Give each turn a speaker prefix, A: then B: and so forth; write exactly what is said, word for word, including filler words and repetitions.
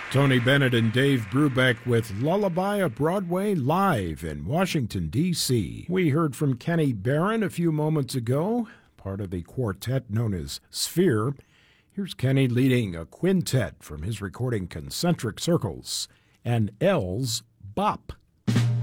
A: Tony Bennett and Dave Brubeck with Lullaby of Broadway live in Washington, D C We heard from Kenny Barron a few moments ago, part of the quartet known as Sphere. Here's Kenny leading a quintet from his recording Concentric Circles and L's Bop.